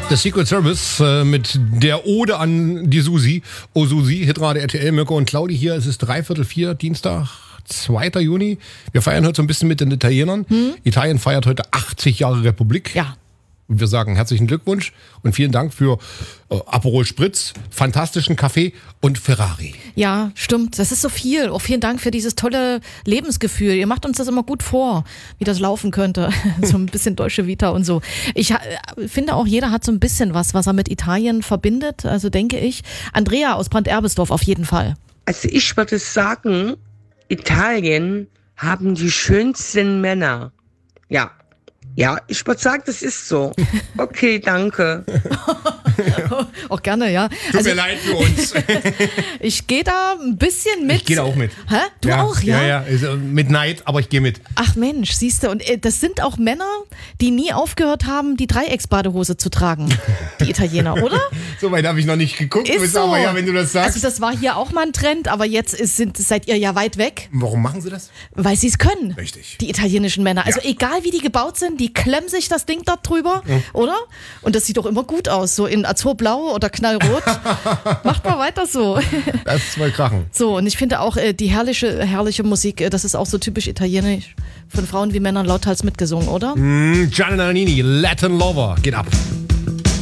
The Secret Service mit der Ode an die Susi. Oh Susi, Hitrate RTL, Mirko und Claudi hier. Es ist 3/4, Dienstag, 2. Juni. Wir feiern heute so ein bisschen mit den Italienern. Italien feiert heute 80 Jahre Republik. Ja. Und wir sagen herzlichen Glückwunsch und vielen Dank für Aperol Spritz, fantastischen Kaffee und Ferrari. Ja, stimmt. Das ist so viel. Auch vielen Dank für dieses tolle Lebensgefühl. Ihr macht uns das immer gut vor, wie das laufen könnte. So ein bisschen Deutsche Vita und so. Ich finde auch, jeder hat so ein bisschen was er mit Italien verbindet. Also denke ich. Andrea aus Brand-Erbesdorf auf jeden Fall. Also ich würde sagen, Italien haben die schönsten Männer. Ja. Ja, ich würde sagen, das ist so. Okay, danke. Auch gerne, ja. Tut mir leid für uns. Ich gehe da ein bisschen mit. Ich gehe da auch mit. Hä? Du auch, ja? Ja, also mit Neid, aber ich gehe mit. Ach Mensch, siehst du, und das sind auch Männer, die nie aufgehört haben, die Dreiecksbadehose zu tragen. Die Italiener, oder? So weit habe ich noch nicht geguckt. Ist so. Aber ja, wenn du das sagst. Also das war hier auch mal ein Trend, aber jetzt seid ihr ja weit weg. Warum machen sie das? Weil sie es können. Richtig. Die italienischen Männer. Also Ja. egal wie die gebaut sind, die klemmen sich das Ding dort drüber, oder? Und das sieht doch immer gut aus, so in Azurblau oder Knallrot. Macht mal weiter so. Das ist mal krachen. So, und ich finde auch die herrliche Musik, das ist auch so typisch italienisch. Von Frauen wie Männern lauthals mitgesungen, oder? Gianna Nannini, Latin Lover, geht ab.